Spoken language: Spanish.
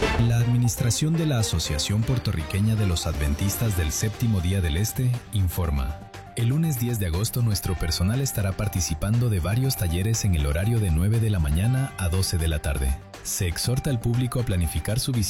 La Administración de la Asociación Puertorriqueña de los Adventistas del Séptimo Día del Este informa. El lunes 10 de agosto nuestro personal estará participando de varios talleres en el horario de 9 de la mañana a 12 de la tarde. Se exhorta al público a planificar su visita